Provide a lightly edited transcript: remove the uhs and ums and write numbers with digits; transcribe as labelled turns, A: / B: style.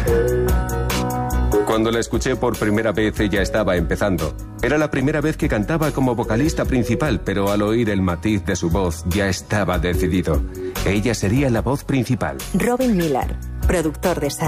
A: Cuando la escuché por primera vez, ella estaba empezando. Era la primera vez que cantaba como vocalista principal, pero al oír el matiz de su voz, ya estaba decidido. Ella sería la voz principal.
B: Robin Millar, productor de